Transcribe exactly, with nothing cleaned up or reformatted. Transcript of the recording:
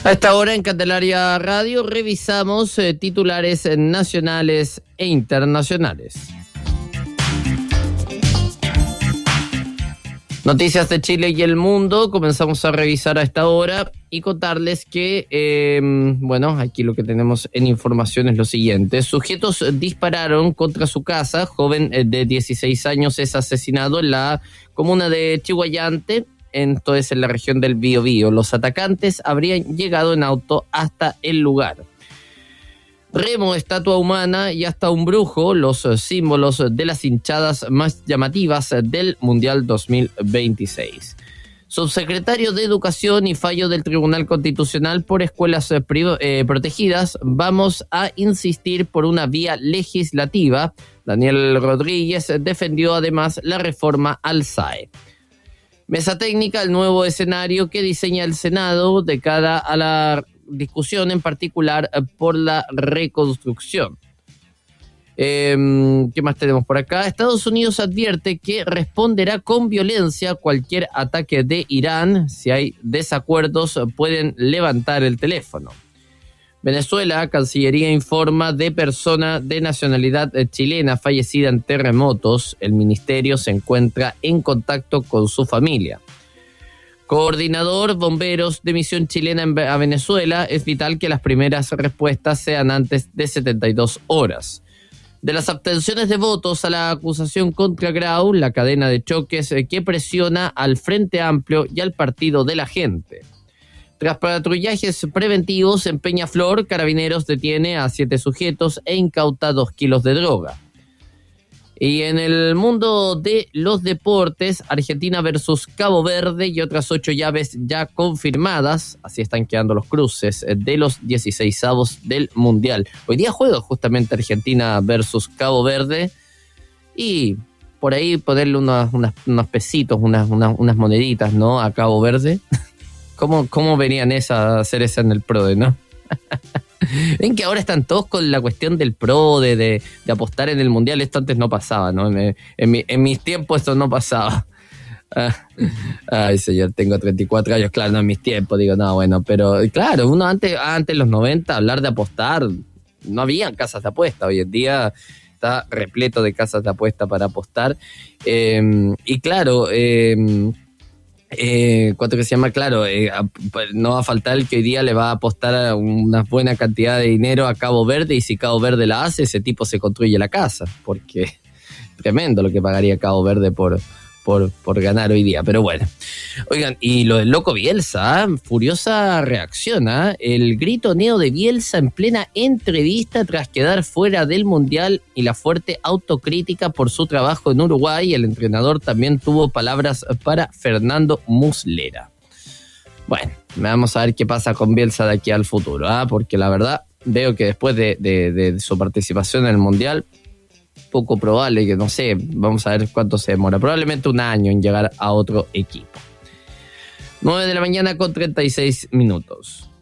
A esta hora en Candelaria Radio revisamos eh, titulares nacionales e internacionales. Noticias de Chile y el mundo, comenzamos a revisar a esta hora y contarles que, eh, bueno, aquí lo que tenemos en información es lo siguiente. Sujetos dispararon contra su casa, joven de dieciséis años es asesinado en la comuna de Chihuayante, entonces en la región del Biobío. Los atacantes habrían llegado en auto hasta el lugar. Remo, estatua humana y hasta un brujo, los símbolos de las hinchadas más llamativas del Mundial dos mil veintiséis. Subsecretario de Educación y fallo del Tribunal Constitucional por escuelas priv- eh, protegidas. Vamos a insistir por una vía legislativa. Daniel Rodríguez defendió además la reforma al S A E. Mesa técnica, el nuevo escenario que diseña el Senado de cara a la discusión en particular por la reconstrucción. Eh, ¿Qué más tenemos por acá? Estados Unidos advierte que responderá con violencia a cualquier ataque de Irán. Si hay desacuerdos, pueden levantar el teléfono. Venezuela, Cancillería informa de persona de nacionalidad chilena fallecida en terremotos. El ministerio se encuentra en contacto con su familia. Coordinador Bomberos de Misión Chilena en, a Venezuela, es vital que las primeras respuestas sean antes de setenta y dos horas. De las abstenciones de votos a la acusación contra Grau, la cadena de choques que presiona al Frente Amplio y al Partido de la Gente. Tras patrullajes preventivos en Peñaflor, Carabineros detiene a siete sujetos e incauta dos kilos de droga. Y en el mundo de los deportes, Argentina versus Cabo Verde y otras ocho llaves ya confirmadas. Así están quedando los cruces de los dieciseisavos del Mundial. Hoy día juega justamente Argentina versus Cabo Verde. Y por ahí ponerle unos, unos, unos pesitos, unas, unas, unas moneditas, ¿no? A Cabo Verde. ¿Cómo, cómo venían esas a hacer esa en el PRODE, no? Ven que ahora están todos con la cuestión del PRODE, de, de apostar en el Mundial. Esto antes no pasaba, ¿no? En, en, mi, en mis tiempos esto no pasaba. Ah, ay, señor, tengo treinta y cuatro años, claro, no en mis tiempos, digo, no, bueno, pero claro, uno antes, antes en los noventa, hablar de apostar, no había casas de apuesta. Hoy en día está repleto de casas de apuesta para apostar. Eh, y claro, eh, Eh, ¿cuánto que se llama? Claro, eh, no va a faltar el que hoy día le va a apostar una buena cantidad de dinero a Cabo Verde, y si Cabo Verde la hace, ese tipo se construye la casa, porque tremendo lo que pagaría Cabo Verde por, por, por ganar hoy día. Pero bueno, oigan, y lo del loco Bielsa, ¿eh? Furiosa reacción, ¿eh? El gritoneo de Bielsa en plena entrevista tras quedar fuera del Mundial y la fuerte autocrítica por su trabajo en Uruguay. El entrenador también tuvo palabras para Fernando Muslera. Bueno, vamos a ver qué pasa con Bielsa de aquí al futuro, ¿eh? Porque la verdad veo que después de, de, de su participación en el Mundial, poco probable que, no sé, vamos a ver cuánto se demora, probablemente un año en llegar a otro equipo. nueve de la mañana con treinta y seis minutos.